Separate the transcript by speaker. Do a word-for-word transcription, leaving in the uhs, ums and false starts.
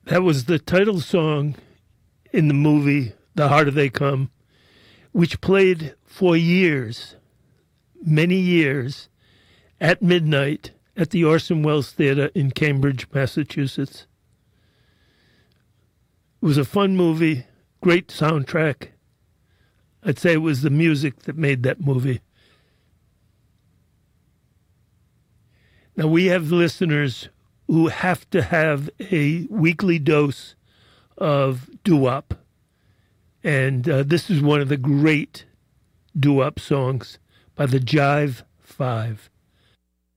Speaker 1: That was the title song in the movie The Harder They Come, which played for years, many years, at midnight at the Orson Welles Theater in Cambridge, Massachusetts. It was a fun movie, great soundtrack. I'd say it was the music that made that movie. Now, we have listeners who have to have a weekly dose of doo-wop. And uh, this is one of the great doo-wop songs by the Jive Five.